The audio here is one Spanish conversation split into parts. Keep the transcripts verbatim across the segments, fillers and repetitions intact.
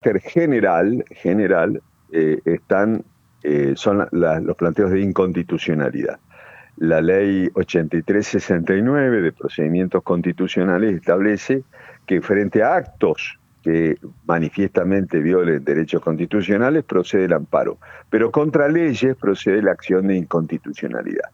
carácter general, general eh, están, eh, son la, la, los planteos de inconstitucionalidad. La ley ochenta y tres sesenta y nueve de procedimientos constitucionales establece que frente a actos que manifiestamente violen derechos constitucionales procede el amparo, pero contra leyes procede la acción de inconstitucionalidad.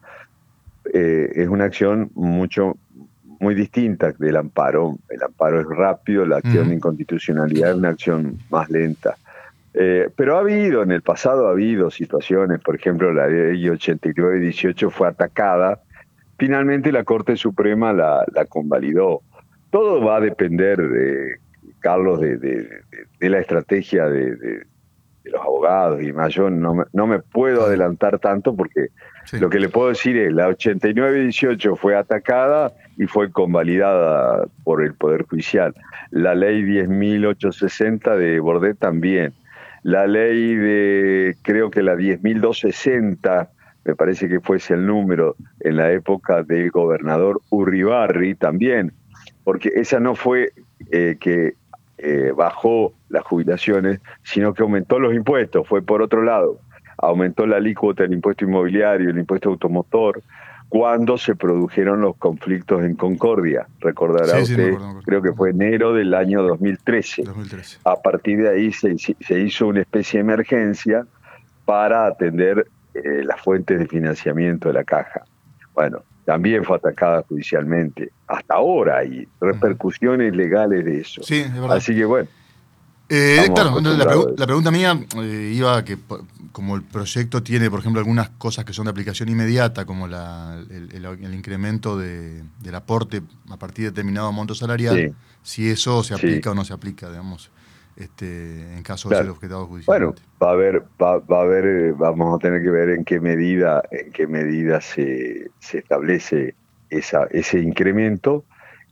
Eh, es una acción mucho muy distinta del amparo. El amparo es rápido, la acción uh-huh. de inconstitucionalidad es una acción más lenta. Eh, pero ha habido, en el pasado ha habido situaciones, por ejemplo, la ley ochenta y nueve dieciocho fue atacada, finalmente la Corte Suprema la, la convalidó. Todo va a depender, de Carlos, de, de, de, de la estrategia de, de, de los abogados y más. Yo no me, no me puedo adelantar tanto porque sí. Lo que le puedo decir es la ochenta y nueve dieciocho fue atacada y fue convalidada por el Poder Judicial. La ley diez mil ochocientos sesenta de Bordet también. La ley de, creo que la diez mil doscientos sesenta, me parece que fuese el número, en la época del gobernador Urribarri también, porque esa no fue eh, que eh, bajó las jubilaciones, sino que aumentó los impuestos, fue por otro lado. Aumentó la alícuota del impuesto inmobiliario, el impuesto automotor, cuando se produjeron los conflictos en Concordia. Recordará sí, usted, sí, me acuerdo, me acuerdo. Creo que fue enero del año dos mil trece. dos mil trece. A partir de ahí se, se hizo una especie de emergencia para atender eh, las fuentes de financiamiento de la caja. Bueno, también fue atacada judicialmente. Hasta ahora hay repercusiones legales de eso. Sí, es verdad. Así que bueno. Eh, claro, la, pregu- la pregunta mía eh, iba a que, como el proyecto tiene, por ejemplo, algunas cosas que son de aplicación inmediata, como la, el, el, el incremento de, del aporte a partir de determinado monto salarial, sí. Si eso se aplica sí. o no se aplica, digamos, este, en caso claro. de ser objetado judicialmente. Bueno, va a haber, va, va a haber, vamos a tener que ver en qué medida, en qué medida se, se establece esa, ese incremento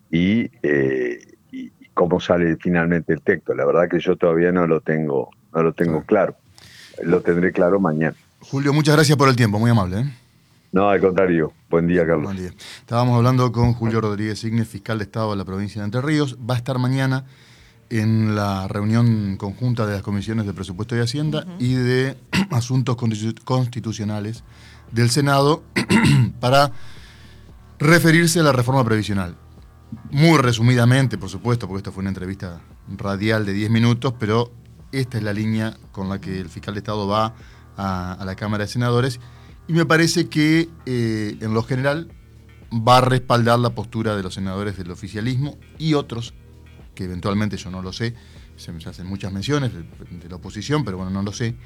y eh, cómo sale finalmente el texto. La verdad que yo todavía no lo tengo, no lo tengo claro. Lo tendré claro mañana. Julio, muchas gracias por el tiempo, muy amable. ¿eh? No, al contrario. Buen día, Carlos. Buen día. Estábamos hablando con Julio Rodríguez Signes, fiscal de Estado de la provincia de Entre Ríos. Va a estar mañana en la reunión conjunta de las comisiones de Presupuesto y Hacienda uh-huh. y de Asuntos Constitucionales del Senado para referirse a la reforma previsional. Muy resumidamente, por supuesto, porque esta fue una entrevista radial de diez minutos, pero esta es la línea con la que el fiscal de Estado va a, a la Cámara de Senadores y me parece que, eh, en lo general, va a respaldar la postura de los senadores del oficialismo y otros, que eventualmente yo no lo sé, se me hacen muchas menciones de, de la oposición, pero bueno, no lo sé,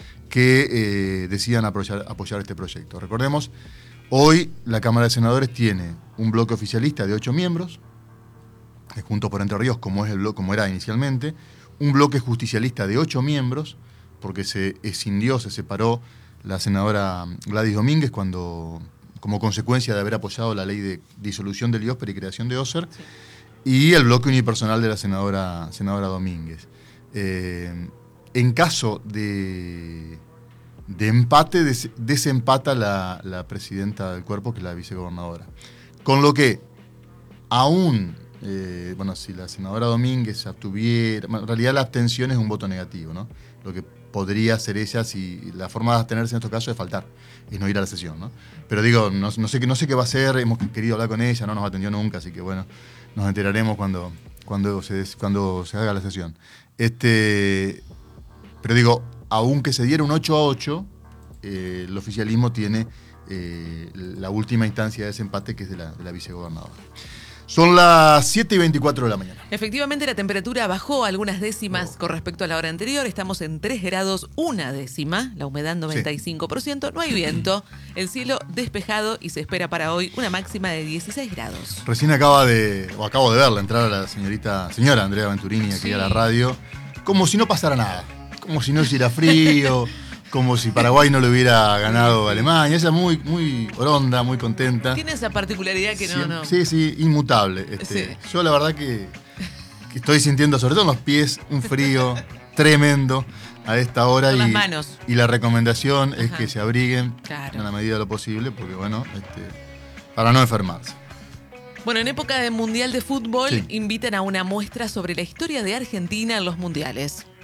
que eh, decidan apoyar, apoyar este proyecto. Recordemos, hoy la Cámara de Senadores tiene un bloque oficialista de ocho miembros, Juntos por Entre Ríos, como, es el bloque, como era inicialmente, un bloque justicialista de ocho miembros, porque se escindió, se separó la senadora Gladys Domínguez cuando, como consecuencia de haber apoyado la ley de disolución del IOSPER y creación de OSER, sí. Y el bloque unipersonal de la senadora, senadora Domínguez. Eh, en caso de... De empate, des, desempata la, la presidenta del cuerpo, que es la vicegobernadora. Con lo que, aún, eh, bueno, si la senadora Domínguez se abstuviera, en realidad la abstención es un voto negativo, ¿no? Lo que podría hacer ella, si la forma de abstenerse en estos casos es faltar, es no ir a la sesión, ¿no? Pero digo, no, no, sé, no sé qué va a hacer, hemos querido hablar con ella, no nos atendió nunca, así que bueno, nos enteraremos cuando, cuando, se, cuando se haga la sesión. Este, pero digo, aunque se diera un ocho a ocho, eh, el oficialismo tiene eh, la última instancia de ese empate, que es de la, de la vicegobernadora. Son las siete y veinticuatro de la mañana. Efectivamente, la temperatura bajó algunas décimas oh. con respecto a la hora anterior. Estamos en tres grados, una décima, la humedad noventa y cinco por ciento, sí. No hay viento, el cielo despejado y se espera para hoy una máxima de dieciséis grados. Recién acaba de, o acabo de verla entrar a la señorita, señora Andrea Venturini aquí sí. a la radio, como si no pasara nada. Como si no hiciera frío, como si Paraguay no le hubiera ganado a Alemania. Ella muy, muy oronda, muy contenta. Tiene esa particularidad que no, sí, no. Sí, sí, inmutable. Este, sí. Yo la verdad que, que estoy sintiendo, sobre todo en los pies, un frío tremendo a esta hora. Con y, las manos. Y la recomendación Ajá. es que se abriguen claro. en la medida de lo posible, porque bueno, este, para no enfermarse. Bueno, en época de Mundial de Fútbol, sí. invitan a una muestra sobre la historia de Argentina en los mundiales.